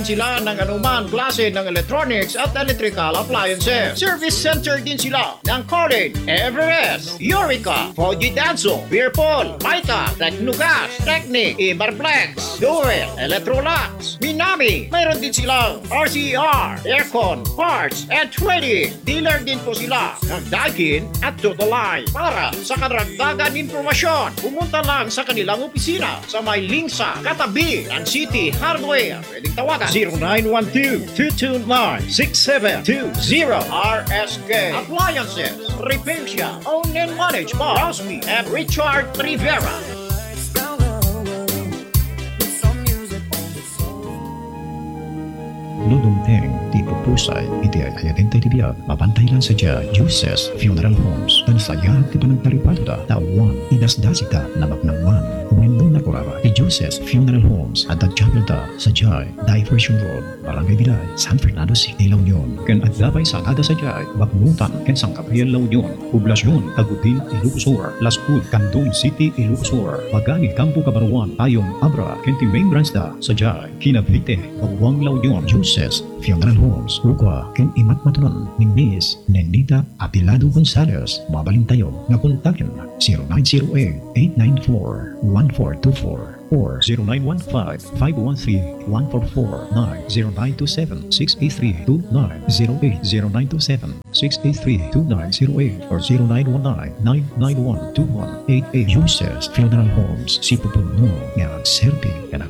Sila ng anuman klase ng electronics at electrical appliances. Service center din sila ng Colin, Everest, Eureka, Fuji Danso, Beerpol, Maita, Technogas, Technic, Iberplex, Duel, Electrolux, Minami. Mayroon din silang RCR, Aircon, Parts, and Trading. Dealer din po sila ng Daikin at Totoline. Para sa karagdagan informasyon, pumunta lang sa kanilang opisina sa may Lingsa, katabi ng City Hardware. Pwedeng tawagan 0912-229-6720. RSK Appliances, Repair Shop, owned and managed by Rosby and Richard Rivera. Lulungteng, tipo pusay, iti ay ayatintay tibiyag, mapantay lang sa dya, Juices Funeral Homes, dan saya ti panagtaripalda, tawang idasdasita, nabak ng man, umendo na kurara, ti Juices Funeral Homes, at agjabalda sa Jai, Diversion Road, Barangay Bilay, San Fernando City, La Union, ken agdabay sa kada sa Jai, Bagmutan, ken San Gabriel, La Union, Poblasyon, Tagutin, Ilocos Sur, Las Cud, Candon City, Ilocos Sur, Pagani, Campo Cabaruan, Tayong, Abra, ken ti main branch da, sa Jai, Kinabite, Bagwang, La Union, Juices Funeral Homes, Rukwa, ken imat matunan, ni Miss Nenita Apilado Gonzalez, mabaling tayo, nga kontakin, 0908-894-1424, or 0915-513-1409, 0927-683-2908, or 0919-991-2188. Juices Funeral Homes, si Pupuno, nga agserbi, ka na